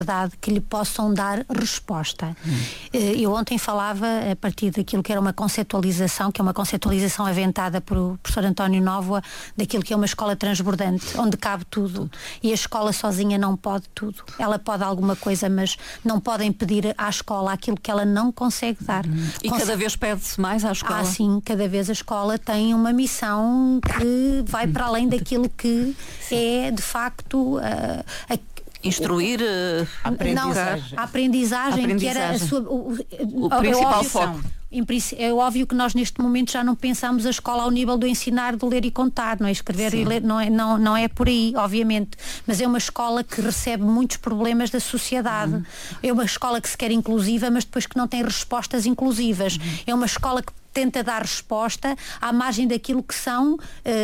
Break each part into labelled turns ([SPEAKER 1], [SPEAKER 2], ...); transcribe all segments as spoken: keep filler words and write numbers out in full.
[SPEAKER 1] que lhe possam dar resposta. Hum. Eu ontem falava a partir daquilo que era uma conceptualização, que é uma conceptualização aventada por professor António Nóvoa, daquilo que é uma escola transbordante, onde cabe tudo. tudo. E a escola sozinha não pode tudo. Ela pode alguma coisa, mas não podem pedir à escola aquilo que ela não consegue dar.
[SPEAKER 2] Hum. E Conse- cada vez pede-se mais à escola?
[SPEAKER 1] Ah, sim, cada vez a escola tem uma missão que vai para além daquilo que sim. é, de facto, a, a
[SPEAKER 2] Instruir, uh,
[SPEAKER 1] aprendizagem. Não, a aprendizagem, aprendizagem, que era a sua, o,
[SPEAKER 2] o, o principal
[SPEAKER 1] óbvio,
[SPEAKER 2] foco.
[SPEAKER 1] É óbvio que nós neste momento já não pensamos a escola ao nível do ensinar, de ler e contar, não é? Escrever Sim. e ler, não é, não, não é por aí, obviamente. Mas é uma escola que recebe muitos problemas da sociedade. Uhum. É uma escola que se quer inclusiva, mas depois que não tem respostas inclusivas. Uhum. É uma escola que tenta dar resposta à margem daquilo que são uh, uh,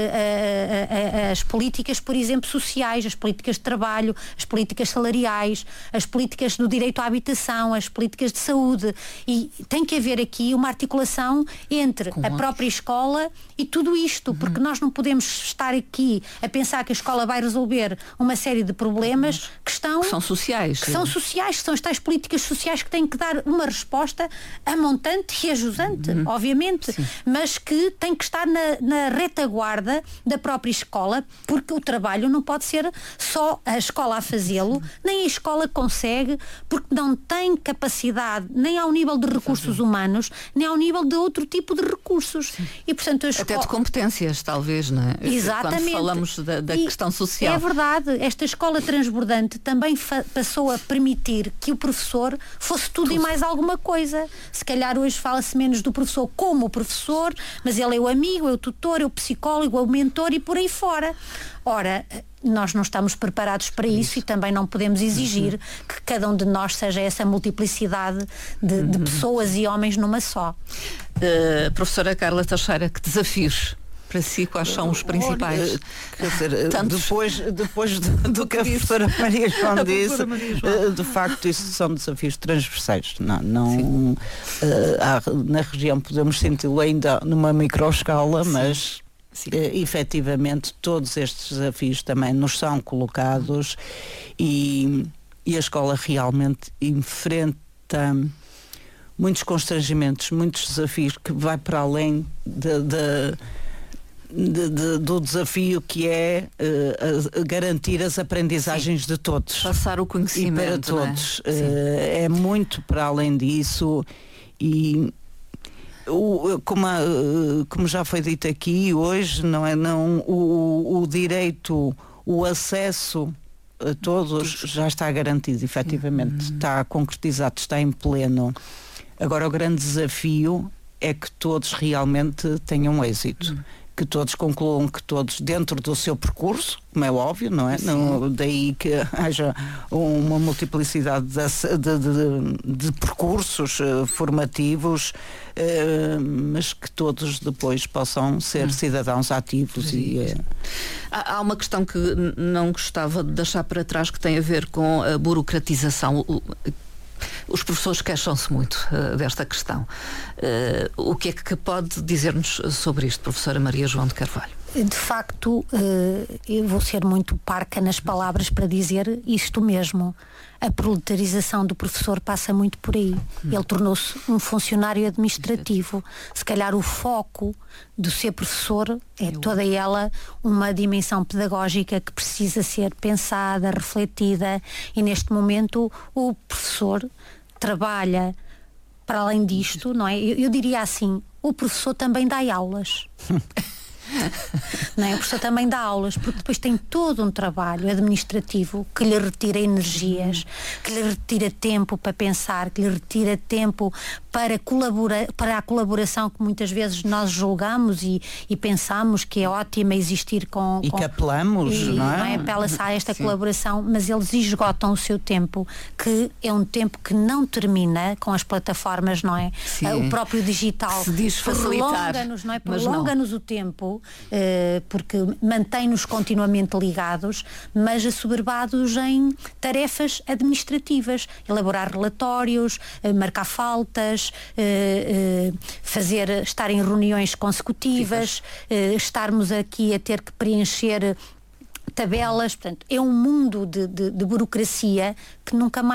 [SPEAKER 1] uh, uh, as políticas, por exemplo, sociais, as políticas de trabalho, as políticas salariais, as políticas do direito à habitação, as políticas de saúde. E tem que haver aqui uma articulação entre Como? a própria escola e tudo isto, uhum. porque nós não podemos estar aqui a pensar que a escola vai resolver uma série de problemas uhum. que estão...
[SPEAKER 2] Que são sociais.
[SPEAKER 1] Que são sociais, que são as tais políticas sociais que têm que dar uma resposta a montante e a jusante, uhum. obviamente. Sim. Mas que tem que estar na, na retaguarda da própria escola, porque o trabalho não pode ser só a escola a fazê-lo, nem a escola consegue, porque não tem capacidade nem ao nível de recursos humanos, nem ao nível de outro tipo de recursos.
[SPEAKER 2] Sim.
[SPEAKER 1] E, portanto, a escola...
[SPEAKER 2] Até de competências, talvez, não é?
[SPEAKER 1] Exatamente.
[SPEAKER 2] Quando falamos da, da questão social.
[SPEAKER 1] É verdade, esta escola transbordante também fa- passou a permitir que o professor fosse tudo, tudo e mais alguma coisa. Se calhar hoje fala-se menos do professor como o professor, mas ele é o amigo, é o tutor, é o psicólogo, é o mentor e por aí fora. Ora, nós não estamos preparados para isso, isso. e também não podemos exigir uhum. que cada um de nós seja essa multiplicidade de, uhum. de pessoas e homens numa só.
[SPEAKER 2] Uh, professora Carla Teixeira, que desafios para si, quais são os principais?
[SPEAKER 3] Olha, quer dizer, Tantos... depois, depois do, do que a professora Maria João disse, Maria João. de facto isso são desafios transversais. Não, não, uh, há, na região podemos senti-lo ainda numa microescala, Sim. mas Sim. Uh, efetivamente todos estes desafios também nos são colocados e, e a escola realmente enfrenta muitos constrangimentos, muitos desafios que vai para além de, de De, de, do desafio que é uh, a, a garantir as aprendizagens Sim. de todos.
[SPEAKER 2] Passar o conhecimento.
[SPEAKER 3] E para todos. É? Uh, é muito para além disso e o, como, a, como já foi dito aqui hoje, não é? Não, o, o direito, o acesso a todos já está garantido, efetivamente. Uhum. Está concretizado, está em pleno. Agora o grande desafio é que todos realmente tenham êxito. Uhum. Que todos concluam que todos dentro do seu percurso, como é óbvio, não é? Não, daí que haja uma multiplicidade de, de, de, de percursos uh, formativos, uh, mas que todos depois possam ser hum. cidadãos ativos. E, uh...
[SPEAKER 2] há, há uma questão que n- não gostava de deixar para trás, que tem a ver com a burocratização. O, Os professores queixam-se muito uh, desta questão. Uh, o que é que pode dizer-nos sobre isto, professora Maria João de Carvalho?
[SPEAKER 1] De facto, uh, eu vou ser muito parca nas palavras para dizer isto mesmo. A proletarização do professor passa muito por aí. Hum. Ele tornou-se um funcionário administrativo. Se calhar o foco do ser professor é eu... toda ela uma dimensão pedagógica que precisa ser pensada, refletida, e neste momento o professor trabalha para além disto, não é? Eu, eu diria assim, o professor também dá aulas. Não é? O professor também dá aulas, porque depois tem todo um trabalho administrativo que lhe retira energias, que lhe retira tempo para pensar, que lhe retira tempo para, colaborar, para a colaboração que muitas vezes nós julgamos e, e pensamos que é ótima existir com...
[SPEAKER 3] E
[SPEAKER 1] com,
[SPEAKER 3] que apelamos,
[SPEAKER 1] e,
[SPEAKER 3] não é?
[SPEAKER 1] Não é? Apela-se a esta
[SPEAKER 2] Sim.
[SPEAKER 1] colaboração, mas eles esgotam o seu tempo, que é um tempo que não termina com as plataformas, não é?
[SPEAKER 2] Sim.
[SPEAKER 1] O próprio digital
[SPEAKER 2] se diz facilitar,
[SPEAKER 1] prolonga-nos, não é?
[SPEAKER 2] mas
[SPEAKER 1] Prolonga-nos o tempo, Uh, porque mantém-nos continuamente ligados, mas assoberbados em tarefas administrativas, elaborar relatórios, uh, marcar faltas, uh, uh, fazer, estar em reuniões consecutivas, uh, estarmos aqui a ter que preencher tabelas, portanto, é um mundo de, de, de burocracia que nunca mais